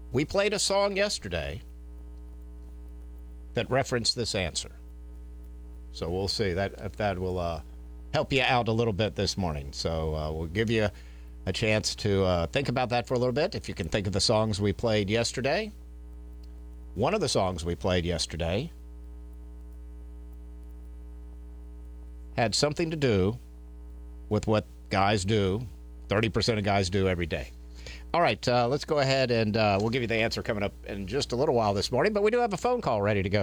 We played a song yesterday that referenced this answer. So we'll see if that will help you out a little bit this morning. So we'll give you a chance to think about that for a little bit. If you can think of the songs we played yesterday. One of the songs we played yesterday had something to do with what guys do, 30% of guys do every day. All right, let's go ahead and we'll give you the answer coming up in just a little while this morning, but we do have a phone call ready to go.